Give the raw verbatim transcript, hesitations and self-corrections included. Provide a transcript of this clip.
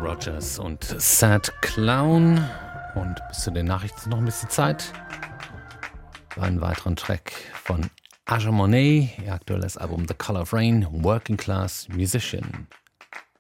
Rogers und Sad Clown. Und bis zu den Nachrichten noch ein bisschen Zeit für einen weiteren Track von Aja Monet, ihr aktuelles Album The Color of Rain, Working Class Musician.